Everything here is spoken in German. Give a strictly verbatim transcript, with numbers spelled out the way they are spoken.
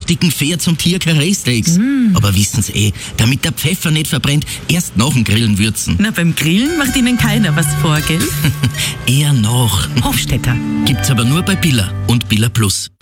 rostigen Pferd- und Tier-Karree-Steaks. Mm. Aber wissen Sie eh, damit der Pfeffer nicht verbrennt, erst nach dem Grillen würzen. Na, beim Grillen macht Ihnen keiner was vor, gell? Eher nach. Hofstetter. Gibt's aber nur bei Billa und Billa Plus.